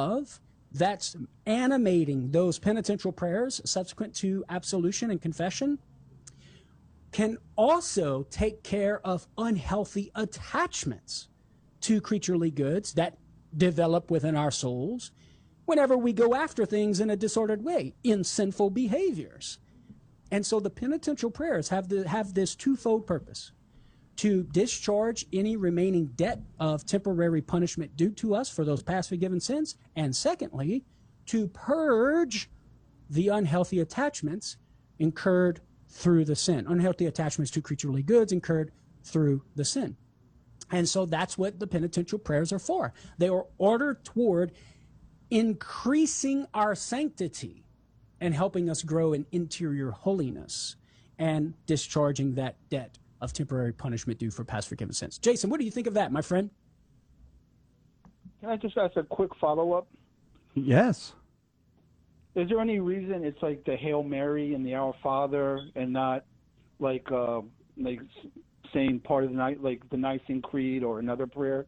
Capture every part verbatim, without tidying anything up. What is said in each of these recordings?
love that's animating those penitential prayers subsequent to absolution and confession can also take care of unhealthy attachments to creaturely goods that develop within our souls whenever we go after things in a disordered way, in sinful behaviors. And so the penitential prayers have, the, have this twofold purpose: to discharge any remaining debt of temporary punishment due to us for those past forgiven sins, and secondly, to purge the unhealthy attachments incurred through the sin, unhealthy attachments to creaturely goods incurred through the sin. And so that's what the penitential prayers are for. They are ordered toward increasing our sanctity and helping us grow in interior holiness and discharging that debt of temporary punishment due for past forgiven sins. Jason, what do you think of that, my friend? Can I just ask a quick follow-up? Yes. Is there any reason it's like the Hail Mary and the Our Father and not like uh, like saying part of the night, like the Nicene Creed or another prayer?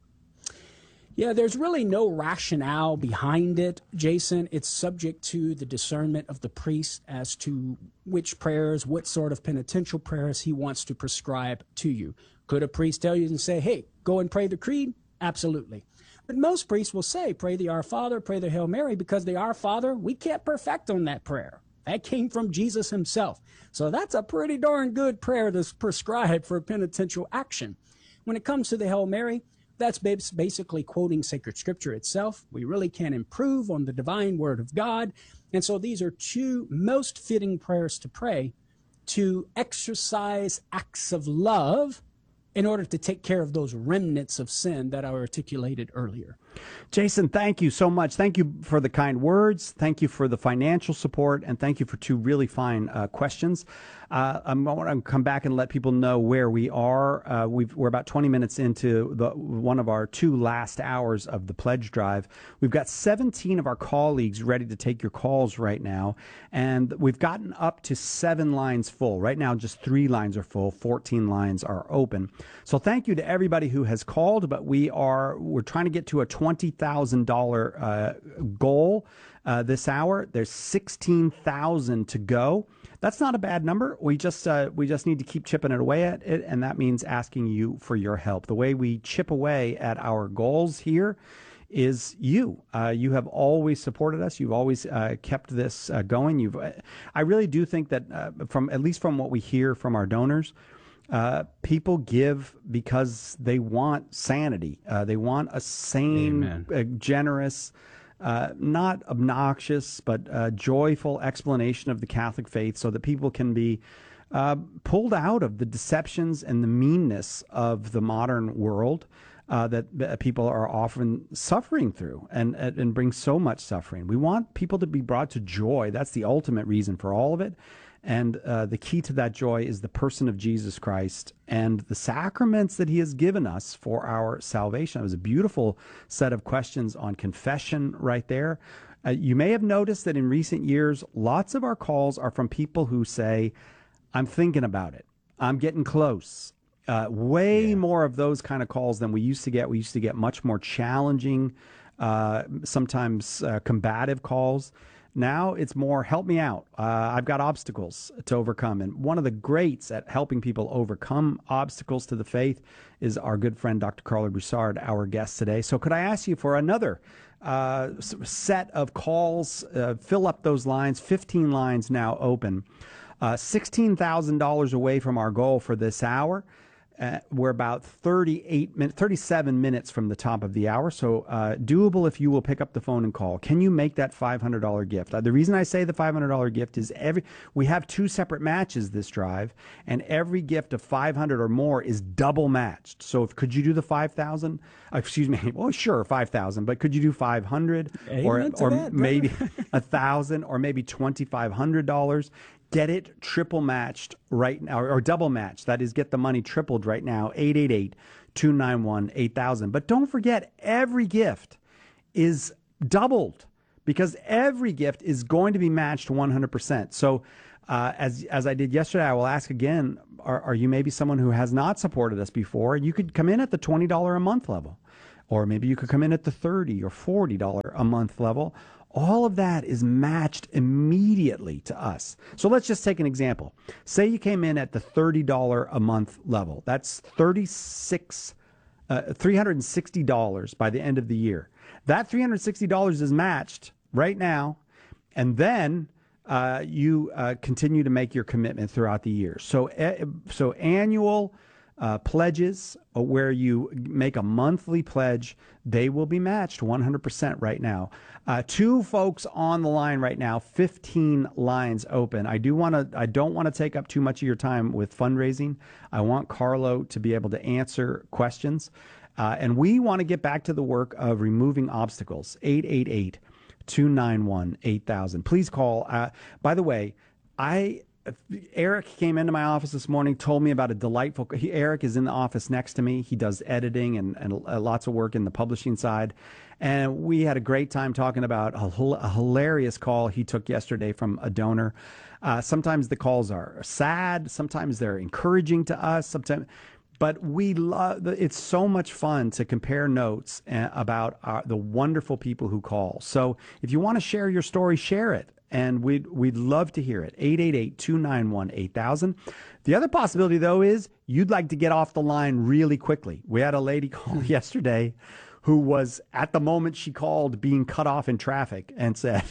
Yeah, there's really no rationale behind it, Jason. It's subject to the discernment of the priest as to which prayers, what sort of penitential prayers he wants to prescribe to you. Could a priest tell you and say, hey, go and pray the creed? Absolutely. But most priests will say, pray the Our Father, pray the Hail Mary, because the Our Father, we can't perfect on that prayer. That came from Jesus himself. So that's a pretty darn good prayer that's prescribed for penitential action. When it comes to the Hail Mary, that's basically quoting sacred scripture itself. We really can't improve on the divine word of God. And so these are two most fitting prayers to pray to exercise acts of love in order to take care of those remnants of sin that I articulated earlier. Jason, thank you so much. Thank you for the kind words. Thank you for the financial support. And thank you for two really fine uh, questions. Uh, I'm going to come back and let people know where we are. Uh, we've, we're about twenty minutes into the, one of our two last hours of the pledge drive. We've got seventeen of our colleagues ready to take your calls right now. And we've gotten up to seven lines full. Right now, just three lines are full. fourteen lines are open. So thank you to everybody who has called. But we are, we're trying to get to a twenty thousand dollars uh, goal uh, this hour. There's sixteen thousand to go. That's not a bad number. We just uh, we just need to keep chipping it away at it, and that means asking you for your help. The way we chip away at our goals here is you. Uh, you have always supported us. You've always uh, kept this uh, going. You've. I really do think that uh, from at least from what we hear from our donors, Uh, people give because they want sanity. Uh, they want a sane, uh, generous, uh, not obnoxious, but uh, joyful explanation of the Catholic faith so that people can be uh, pulled out of the deceptions and the meanness of the modern world uh, that, that people are often suffering through and, and, and bring so much suffering. We want people to be brought to joy. That's the ultimate reason for all of it. And uh, the key to that joy is the person of Jesus Christ and the sacraments that he has given us for our salvation. It was a beautiful set of questions on confession right there. Uh, you may have noticed that in recent years, lots of our calls are from people who say, I'm thinking about it. I'm getting close. Uh, way yeah. more of those kind of calls than we used to get. We used to get much more challenging, uh, sometimes uh, combative calls. Now it's more, help me out. Uh, I've got obstacles to overcome. And one of the greats at helping people overcome obstacles to the faith is our good friend, Doctor Carla Broussard, our guest today. So could I ask you for another uh, set of calls? Uh, fill up those lines, fifteen lines now open. Uh, sixteen thousand dollars away from our goal for this hour. Uh, we're about thirty-eight minutes, thirty-seven minutes from the top of the hour, so uh, doable if you will pick up the phone and call. Can you make that five hundred dollars gift? Uh, the reason I say the five hundred dollars gift is every we have two separate matches this drive, and every gift of five hundred dollars or more is double matched. So if could you do the five thousand dollars? Uh, excuse me. Well, sure, five thousand dollars, but could you do five hundred dollars or, or that, maybe one thousand dollars or maybe twenty-five hundred dollars? Get it triple matched right now, or double matched. That is, get the money tripled right now, eight eight eight, two nine one, eight thousand. But don't forget, every gift is doubled because every gift is going to be matched one hundred percent. So uh, as as I did yesterday, I will ask again, are, are you maybe someone who has not supported us before? You could come in at the twenty dollars a month level. or maybe you could come in at the thirty dollars or forty dollars a month level. All of that is matched immediately to us. So let's just take an example. Say you came in at the thirty dollars a month level. That's thirty-six, uh, three hundred sixty dollars by the end of the year. That three hundred sixty dollars is matched right now, and then uh, you uh, continue to make your commitment throughout the year. So, uh, so annual uh, pledges where you make a monthly pledge, they will be matched one hundred percent right now. Uh, two folks on the line right now, fifteen lines open. I do want to. I don't want to take up too much of your time with fundraising. I want Carlo to be able to answer questions, uh, and we want to get back to the work of removing obstacles. eight eight eight, two nine one, eight thousand. Please call. Uh, by the way, I. Eric came into my office this morning, told me about a delightful. He, Eric is in the office next to me. He does editing and, and uh, lots of work in the publishing side. And we had a great time talking about a, a hilarious call he took yesterday from a donor. Uh, sometimes the calls are sad. Sometimes they're encouraging to us. Sometimes, but we love. It's so much fun to compare notes about our, the wonderful people who call. So if you want to share your story, share it. And we'd, we'd love to hear it. eight eight eight, two nine one, eight thousand. The other possibility, though, is you'd like to get off the line really quickly. We had a lady call yesterday who was, at the moment she called, being cut off in traffic and said,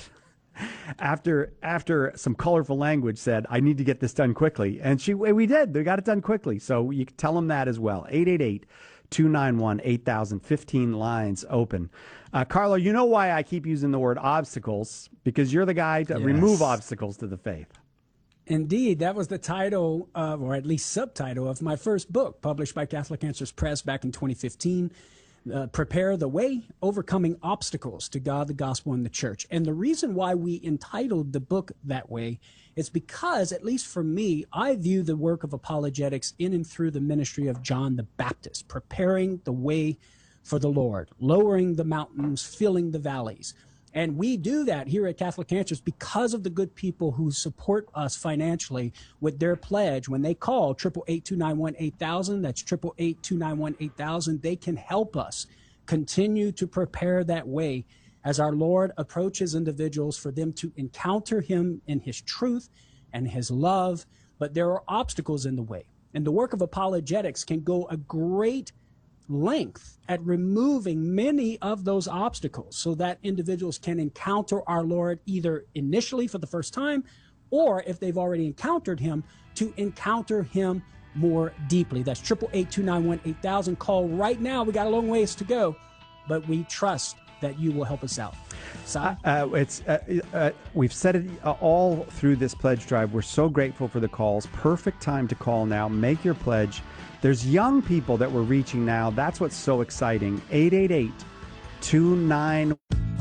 after after some colorful language, said, I need to get this done quickly. And she we did. We got it done quickly. So you can tell them that as well. eight eight eight, two nine one, eight thousand. fifteen lines open. Uh, Carlo, you know why I keep using the word obstacles? Because you're the guy to Yes. remove obstacles to the faith. Indeed, that was the title, of, or at least subtitle, of my first book, published by Catholic Answers Press back in twenty fifteen. Uh, Prepare the Way, Overcoming Obstacles to God, the Gospel, and the Church. And the reason why we entitled the book that way is because, at least for me, I view the work of apologetics in and through the ministry of John the Baptist, preparing the way for the Lord, lowering the mountains, filling the valleys. And we do that here at Catholic Answers because of the good people who support us financially with their pledge. When they call eight eight eight, two nine one, eight thousand, that's eight eight eight, two nine one, eight thousand, they can help us continue to prepare that way as our Lord approaches individuals for them to encounter him in his truth and his love. But there are obstacles in the way. And the work of apologetics can go a great length at removing many of those obstacles so that individuals can encounter our Lord either initially for the first time, or if they've already encountered him, to encounter him more deeply. That's eight eight eight, two nine one, eight thousand. Call right now. We got a long ways to go, but we trust that you will help us out. Uh, uh, it's uh, uh, we've said it uh, all through this pledge drive. We're so grateful for the calls. Perfect time to call now. Make your pledge. There's young people that we're reaching now. That's what's so exciting. eight eight eight, two nine.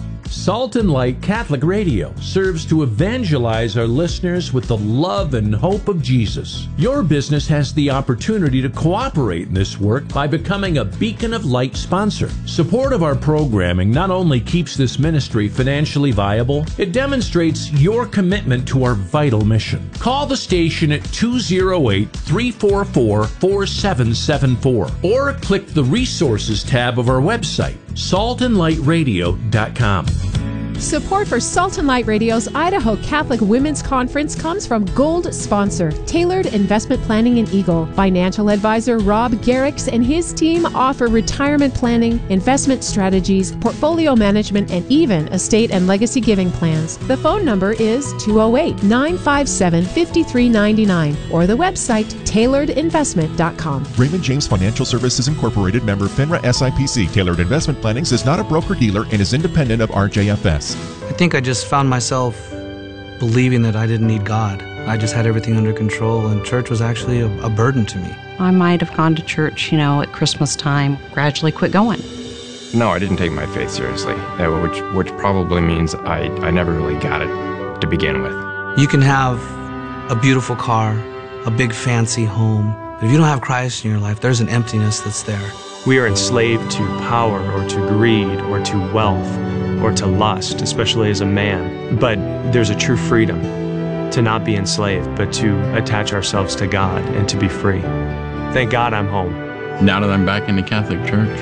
Salt and Light Catholic Radio serves to evangelize our listeners with the love and hope of Jesus. Your business has the opportunity to cooperate in this work by becoming a Beacon of Light sponsor. Support of our programming not only keeps this ministry financially viable, it demonstrates your commitment to our vital mission. Call the station at two oh eight, three four four, four seven seven four or click the Resources tab of our website, salt and light radio dot com. Support for Salt and Light Radio's Idaho Catholic Women's Conference comes from Gold sponsor, Tailored Investment Planning in Eagle. Financial advisor Rob Garrix and his team offer retirement planning, investment strategies, portfolio management, and even estate and legacy giving plans. The phone number is two oh eight, nine five seven, five three nine nine or the website tailored investment dot com. Raymond James Financial Services Incorporated, member FINRA S I P C. Tailored Investment Plannings is not a broker-dealer and is independent of R J F S. I think I just found myself believing that I didn't need God. I just had everything under control, and church was actually a, a burden to me. I might have gone to church, you know, at Christmas time, gradually quit going. No, I didn't take my faith seriously, uh, which which probably means I, I never really got it to begin with. You can have a beautiful car, a big fancy home, but if you don't have Christ in your life, there's an emptiness that's there. We are enslaved to power or to greed or to wealth or to lust, especially as a man. But there's a true freedom to not be enslaved, but to attach ourselves to God and to be free. Thank God I'm home. Now that I'm back in the Catholic Church,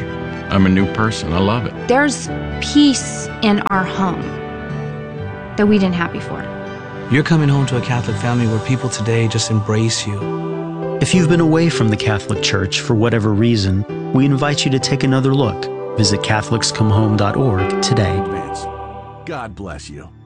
I'm a new person. I love it. There's peace in our home that we didn't have before. You're coming home to a Catholic family where people today just embrace you. If you've been away from the Catholic Church for whatever reason, we invite you to take another look. Visit Catholics Come Home dot org today. God bless you.